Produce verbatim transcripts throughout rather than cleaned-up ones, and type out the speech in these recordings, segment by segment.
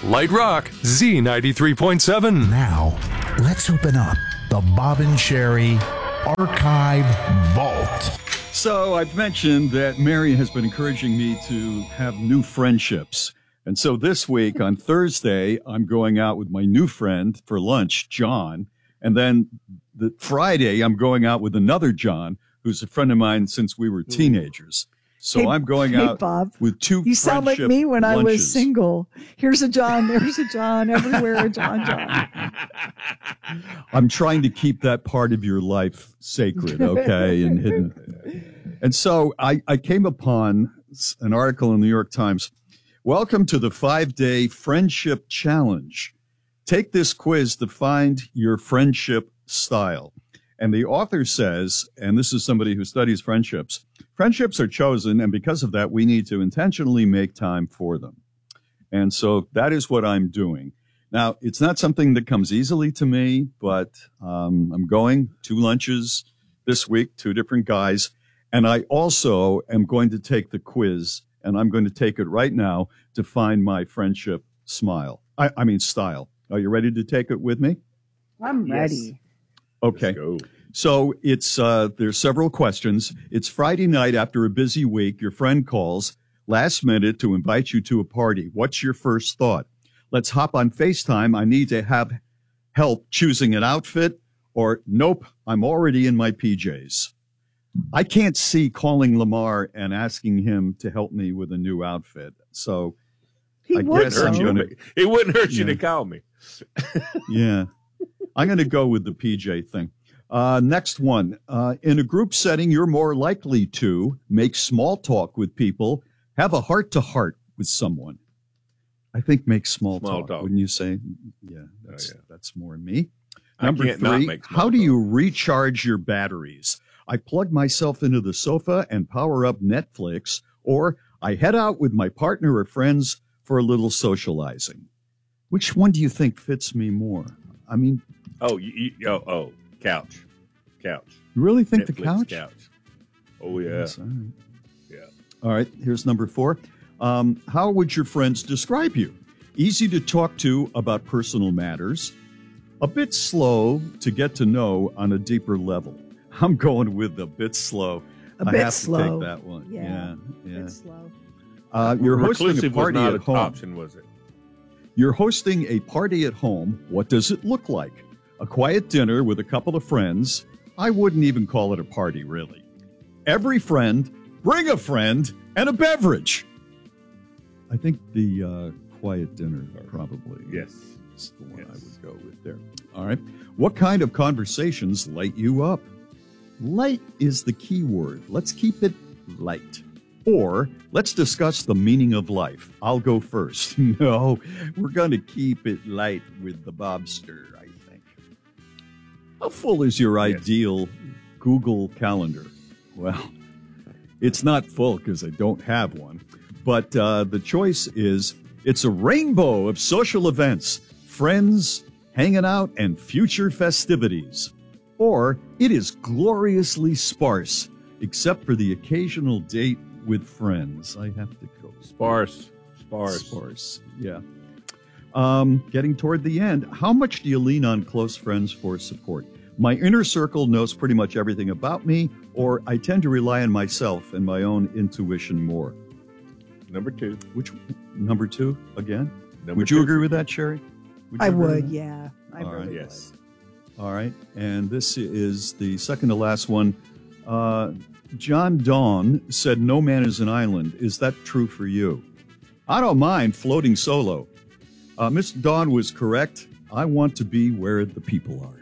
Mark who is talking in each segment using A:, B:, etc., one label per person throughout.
A: Light Rock, Z ninety-three point seven.
B: Now, let's open up the Bob and Sherry Archive Vault.
C: So I've mentioned that Mary has been encouraging me to have new friendships. And so this week on Thursday, I'm going out with my new friend for lunch, John. And then the Friday, I'm going out with another John, who's a friend of mine since we were teenagers. So
D: hey,
C: I'm going
D: hey,
C: out
D: Bob,
C: with two
D: you sound like me when
C: lunches.
D: I was single. Here's a John, there's a John, everywhere a John, John.
C: I'm trying to keep that part of your life sacred, okay, and hidden. And so I, I came upon an article in the New York Times. Welcome to the five-day Friendship Challenge. Take this quiz to find your friendship style. And the author says, and this is somebody who studies friendships, friendships are chosen, and because of that, we need to intentionally make time for them. And so that is what I'm doing. Now, it's not something that comes easily to me, but um, I'm going two lunches this week, two different guys. And I also am going to take the quiz, and I'm going to take it right now to find my friendship smile. I, I mean, style. Are you ready to take it with me?
D: I'm
E: Yes.
D: ready.
C: Okay.
E: Let's go.
C: So it's uh, there's several questions. It's Friday night after a busy week. Your friend calls last minute to invite you to a party. What's your first thought? Let's hop on FaceTime. I need to have help choosing an outfit. Or nope, I'm already in my P Js. I can't see calling Lamar and asking him to help me with a new outfit. So
D: He
C: I
D: would,
C: guess
E: Hurt
C: I'm
D: though.
E: you.
C: gonna-
E: It wouldn't hurt you
C: Yeah.
E: to call me.
C: yeah, I'm going to go with the P J thing. Uh, next one. Uh, in a group setting, you're more likely to make small talk with people, have a heart-to-heart with someone. I think make small,
E: Small
C: talk,
E: talk.
C: wouldn't you say? Yeah, that's,
E: yeah.
C: that's more me.
E: I
C: Number
E: can't not
C: three,
E: make small
C: how do
E: talk.
C: you recharge your batteries? I plug myself into the sofa and power up Netflix, or I head out with my partner or friends for a little socializing. Which one do you think fits me more? I mean,
E: Oh, you, you, oh, oh, couch, couch.
C: you really think the
E: Netflix
C: couch?
E: Oh yeah,
C: Yes, all right.
E: yeah.
C: All right, here's number four. Um, how would your friends describe you? Easy to talk to about personal matters. A bit slow to get to know on a deeper level. I'm going with a bit slow.
D: A
C: I
D: bit
C: have
D: slow.
C: to take that one.
D: Yeah,
C: Yeah, yeah.
D: It's slow.
C: Uh, you're hosting a
E: Reclusive was
C: party
E: not
C: at
E: an
C: home.
E: option, was it?
C: You're hosting a party at home. What does it look like? A quiet dinner with a couple of friends. I wouldn't even call it a party, really. Every friend, bring a friend, and a beverage. I think the uh, quiet dinner probably
E: Yes.
C: is the one
E: Yes.
C: I would go with there. All right. What kind of conversations light you up? Light is the key word. Let's keep it light. Or let's discuss the meaning of life. I'll go first. No, we're going to keep it light with the Bobster, I think. How full is your
E: Yes.
C: ideal Google Calendar? Well, it's not full because I don't have one. But uh, the choice is it's a rainbow of social events, friends, hanging out, and future festivities. Or it is gloriously sparse, except for the occasional date with friends. I have to go
E: Sparse, sparse.
C: Sparse, yeah. Um, getting toward the end, how much do you lean on close friends for support? My inner circle knows pretty much everything about me, or I tend to rely on myself and my own intuition more.
E: Number two.
C: Which, number two, again?
E: Number
C: Would you
E: two.
C: agree with that, Sherry? Would you
D: I
C: agree with
D: would,
C: that?
D: yeah. I
C: All
D: really
C: right.
E: Yes.
C: All right, and this is the second to last one. Uh, John Dawn said, no man is an island. Is that true for you? I don't mind floating solo. Uh, Miss Dawn was correct. I want to be where the people are.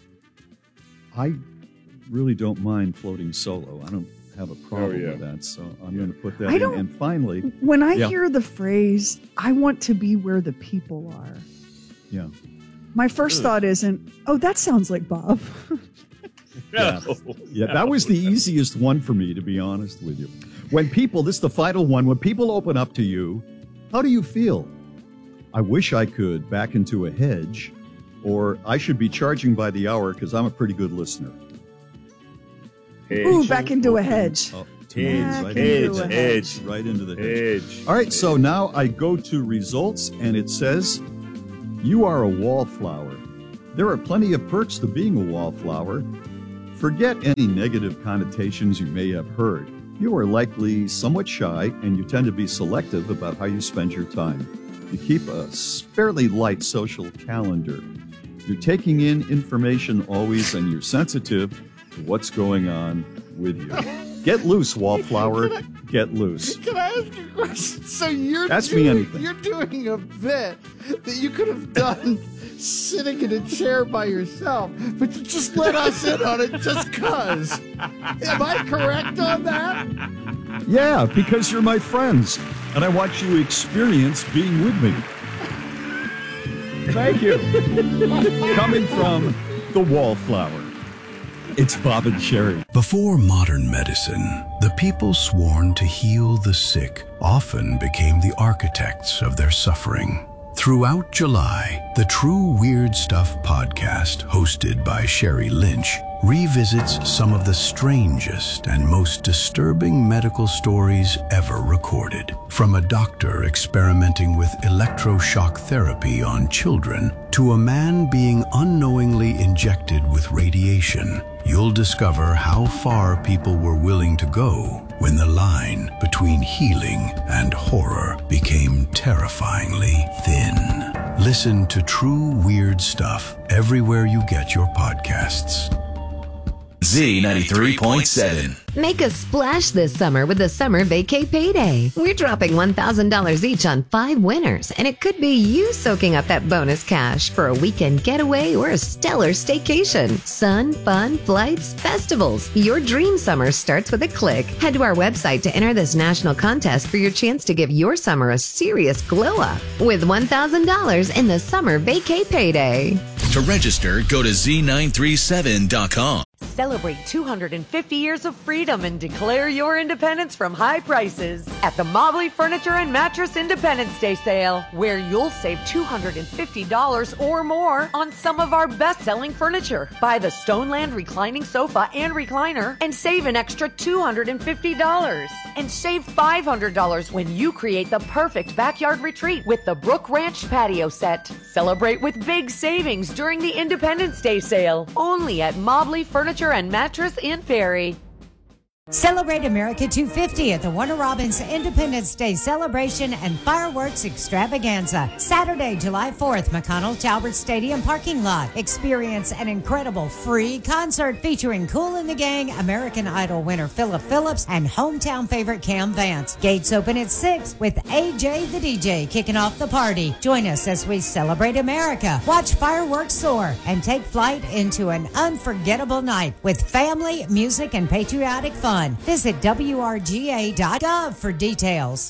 C: I really don't mind floating solo. I don't have a problem
E: Oh, yeah.
C: with that, so I'm
E: Yeah.
C: going to put that
D: I
C: in.
D: don't-
C: And finally,
D: When I
C: Yeah.
D: hear the phrase, I want to be where the people are,
C: yeah,
D: my first
E: Ugh.
D: thought isn't, oh, that sounds like Bob.
C: Yeah.
E: No.
C: Yeah, that was the easiest one for me, to be honest with you. When people, this is the final one, when people open up to you, how do you feel? I wish I could back into a hedge, or I should be charging by the hour because I'm a pretty good listener.
D: Ooh, back into a hedge.
C: Oh, tomatoes.
E: Hedge,
C: right
E: hedge,
C: into the
E: hedge.
C: Right into the hedge.
E: Edge.
C: All right, so now I go to results, and it says, you are a wallflower. There are plenty of perks to being a wallflower. Forget any negative connotations you may have heard. You are likely somewhat shy, and you tend to be selective about how you spend your time. You keep a fairly light social calendar. You're taking in information always, and you're sensitive to what's going on with you. Get loose, wallflower. Get loose.
F: Can I ask you a question? So you're
C: Ask me
F: doing,
C: anything.
F: You're doing a bit that you could have done sitting in a chair by yourself, but you just let us in on it just cause. Am I correct on that?
C: Yeah, because you're my friends, and I want you to experience being with me. Thank you. Coming from the Wallflower, it's Bob and Sherry.
G: Before modern medicine, the people sworn to heal the sick often became the architects of their suffering. Throughout July, the True Weird Stuff podcast, hosted by Sherry Lynch, revisits some of the strangest and most disturbing medical stories ever recorded. From a doctor experimenting with electroshock therapy on children to a man being unknowingly injected with radiation, you'll discover how far people were willing to go when the line between healing and horror became terrifyingly thin. Listen to True Weird Stuff everywhere you get your podcasts.
H: Z ninety-three point seven.
I: Make a splash this summer with the Summer Vacay Payday. We're dropping one thousand dollars each on five winners, and it could be you soaking up that bonus cash for a weekend getaway or a stellar staycation. Sun, fun, flights, festivals. Your dream summer starts with a click. Head to our website to enter this national contest for your chance to give your summer a serious glow up with one thousand dollars in the Summer Vacay Payday.
H: To register, go to Z nine three seven dot com.
J: Celebrate two hundred fifty years of freedom and declare your independence from high prices at the Mobley Furniture and Mattress Independence Day sale, where you'll save two hundred fifty dollars or more on some of our best-selling furniture. Buy the Stoneland reclining sofa and recliner and save an extra two hundred fifty dollars. And save five hundred dollars when you create the perfect backyard retreat with the Brook Ranch patio set. Celebrate with big savings during the Independence Day sale, only at Mobley Furniture and Mattress in Perry.
K: Celebrate America two fifty at the Warner Robins Independence Day Celebration and Fireworks Extravaganza. Saturday, July fourth, McConnell Talbert Stadium parking lot. Experience an incredible free concert featuring Kool and the Gang, American Idol winner Philip Phillips, and hometown favorite Cam Vance. Gates open at six with A J the D J kicking off the party. Join us as we celebrate America, watch fireworks soar, and take flight into an unforgettable night with family, music, and patriotic fun. Visit W R G A dot gov for details.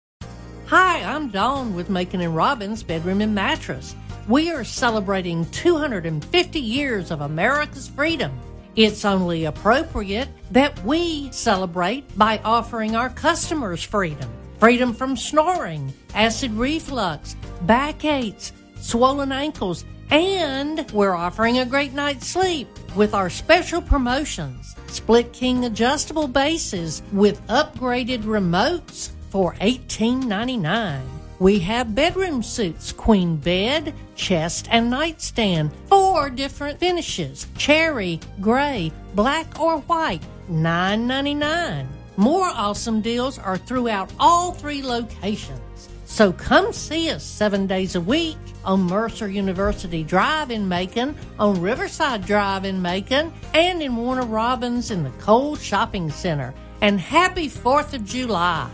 L: Hi, I'm Dawn with Macon and Robbins Bedroom and Mattress. We are celebrating two hundred fifty years of America's freedom. It's only appropriate that we celebrate by offering our customers freedom. Freedom from snoring, acid reflux, backaches, swollen ankles, and we're offering a great night's sleep with our special promotions. Split King adjustable bases with upgraded remotes for eighteen ninety-nine. We have bedroom suits, queen bed, chest, and nightstand, four different finishes, cherry, gray, black, or white, nine ninety-nine. More awesome deals are throughout all three locations. So come see us seven days a week on Mercer University Drive in Macon, on Riverside Drive in Macon, and in Warner Robins in the Cole Shopping Center. And happy fourth of July.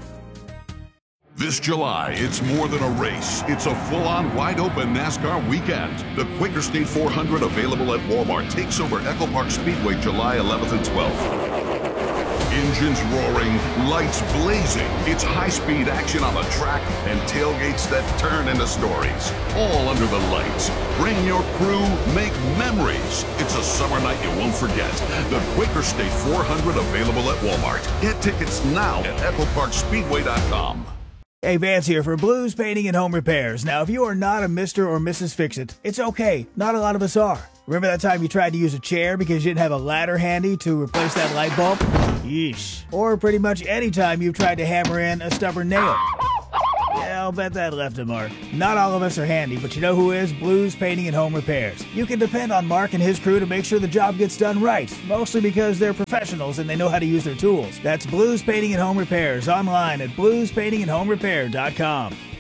M: This July, it's more than a race. It's a full-on, wide-open NASCAR weekend. The Quaker State four hundred, available at Walmart, takes over Echo Park Speedway July eleventh and twelfth. Engines roaring, lights blazing. It's high-speed action on the track and tailgates that turn into stories. All under the lights. Bring your crew, make memories. It's a summer night you won't forget. The Quaker State four hundred, available at Walmart. Get tickets now at echo park speedway dot com.
N: Hey, Vance here for Blues Painting and Home Repairs. Now, if you are not a Mister or Missus Fix-It, it's okay. Not a lot of us are. Remember that time you tried to use a chair because you didn't have a ladder handy to replace that light bulb? Yeesh. Or pretty much any time you've tried to hammer in a stubborn nail. Yeah, I'll bet that left a mark. Not all of us are handy, but you know who is? Blues Painting and Home Repairs. You can depend on Mark and his crew to make sure the job gets done right, mostly because they're professionals and they know how to use their tools. That's Blues Painting and Home Repairs, online at blues painting and home repair dot com.